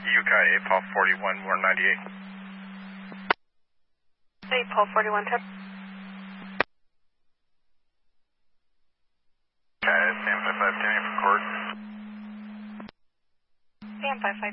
UK, Paul 41, 198. Hey, Paul 41, tip. Okay, Sam 55, 10 for court. Sam 55.